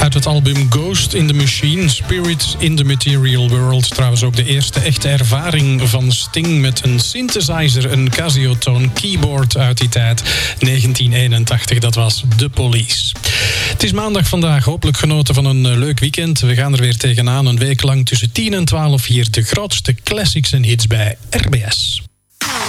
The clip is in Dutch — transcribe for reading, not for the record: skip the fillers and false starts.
uit het album Ghost in the Machine, Spirits in the Material World. Trouwens ook de eerste echte ervaring van Sting met een synthesizer, een Casio-tone keyboard uit die tijd. 1981, dat was The Police. Het is maandag vandaag, hopelijk genoten van een leuk weekend. We gaan er weer tegenaan, een week lang tussen 10 en 12 hier de grootste classics en hits bij RBS.